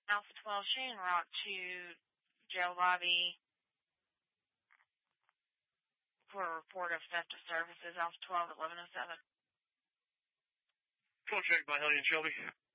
Alpha 12 Shooting Rock to jail lobby for a report of theft of services. Alpha 12 at 1107. Phone check by Hellion Shelby.